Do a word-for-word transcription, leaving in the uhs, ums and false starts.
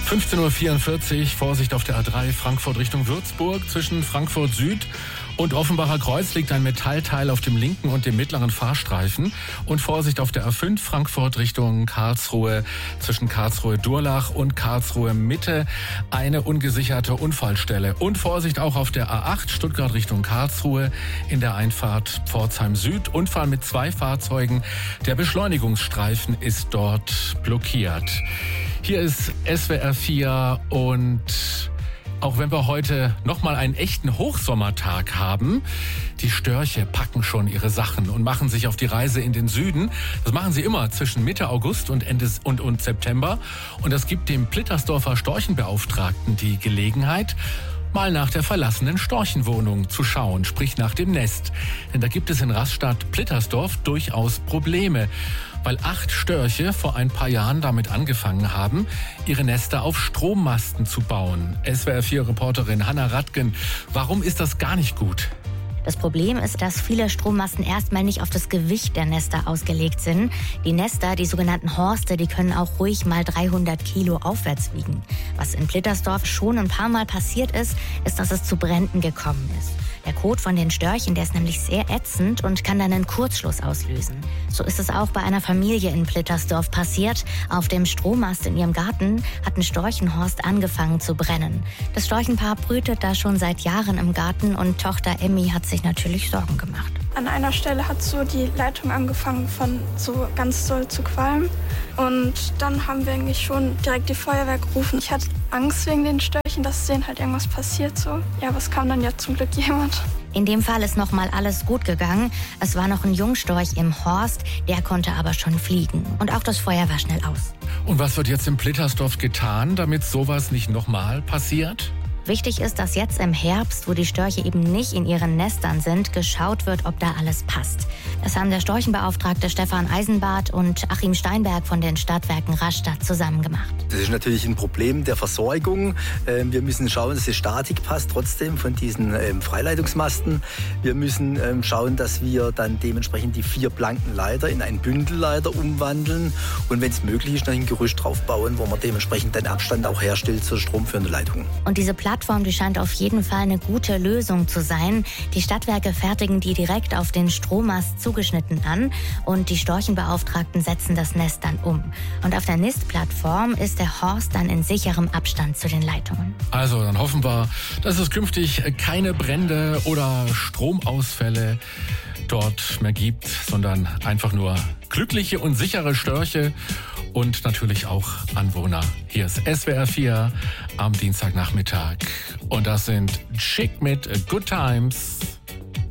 fünfzehn Uhr vierundvierzig, Vorsicht auf der A drei, Frankfurt Richtung Würzburg. Zwischen Frankfurt Süd und Offenbacher Kreuz liegt ein Metallteil auf dem linken und dem mittleren Fahrstreifen. Und Vorsicht auf der A fünf, Frankfurt Richtung Karlsruhe. Zwischen Karlsruhe-Durlach und Karlsruhe-Mitte eine ungesicherte Unfallstelle. Und Vorsicht auch auf der A acht, Stuttgart Richtung Karlsruhe in der Einfahrt Pforzheim Süd. Unfall mit zwei Fahrzeugen. Der Beschleunigungsstreifen ist dort blockiert. Hier ist S W R vier und auch wenn wir heute nochmal einen echten Hochsommertag haben, die Störche packen schon ihre Sachen und machen sich auf die Reise in den Süden. Das machen sie immer zwischen Mitte August und Ende und, und September. Und das gibt dem Plittersdorfer Storchenbeauftragten die Gelegenheit, mal nach der verlassenen Storchenwohnung zu schauen, sprich nach dem Nest. Denn da gibt es in Rastatt-Plittersdorf durchaus Probleme, weil acht Störche vor ein paar Jahren damit angefangen haben, ihre Nester auf Strommasten zu bauen. S W R vier Reporterin Hanna Radgen, warum ist das gar nicht gut? Das Problem ist, dass viele Strommasten erstmal nicht auf das Gewicht der Nester ausgelegt sind. Die Nester, die sogenannten Horste, die können auch ruhig mal dreihundert Kilo aufwärts wiegen. Was in Plittersdorf schon ein paar Mal passiert ist, ist, dass es zu Bränden gekommen ist. Der Kot von den Störchen, der ist nämlich sehr ätzend und kann dann einen Kurzschluss auslösen. So ist es auch bei einer Familie in Plittersdorf passiert. Auf dem Strommast in ihrem Garten hat ein Storchenhorst angefangen zu brennen. Das Storchenpaar brütet da schon seit Jahren im Garten und Tochter Emmy hat sich natürlich Sorgen gemacht. An einer Stelle hat so die Leitung angefangen von so ganz doll zu qualmen. Und dann haben wir eigentlich schon direkt die Feuerwehr gerufen. Ich hatte Angst wegen den Störchen, dass denen halt irgendwas passiert so. Ja, aber es kam dann ja zum Glück jemand. In dem Fall ist nochmal alles gut gegangen. Es war noch ein Jungstorch im Horst, der konnte aber schon fliegen. Und auch das Feuer war schnell aus. Und was wird jetzt in Plittersdorf getan, damit sowas nicht nochmal passiert? Wichtig ist, dass jetzt im Herbst, wo die Störche eben nicht in ihren Nestern sind, geschaut wird, ob da alles passt. Das haben der Storchenbeauftragte Stefan Eisenbart und Achim Steinberg von den Stadtwerken Rastatt zusammen gemacht. Das ist natürlich ein Problem der Versorgung. Wir müssen schauen, dass die Statik passt trotzdem von diesen Freileitungsmasten. Wir müssen schauen, dass wir dann dementsprechend die vier blanken Leiter in einen Bündelleiter umwandeln und wenn es möglich ist, noch ein Gerüst draufbauen, wo man dementsprechend den Abstand auch herstellt zur stromführenden Leitung. Und diese Plattform, die scheint auf jeden Fall eine gute Lösung zu sein. Die Stadtwerke fertigen die direkt auf den Strommast zugeschnitten an und die Storchenbeauftragten setzen das Nest dann um. Und auf der Nistplattform ist der Horst dann in sicherem Abstand zu den Leitungen. Also dann hoffen wir, dass es künftig keine Brände oder Stromausfälle dort mehr gibt, sondern einfach nur glückliche und sichere Störche und natürlich auch Anwohner. Hier ist S W R vier am Dienstagnachmittag und das sind Chick mit Good Times.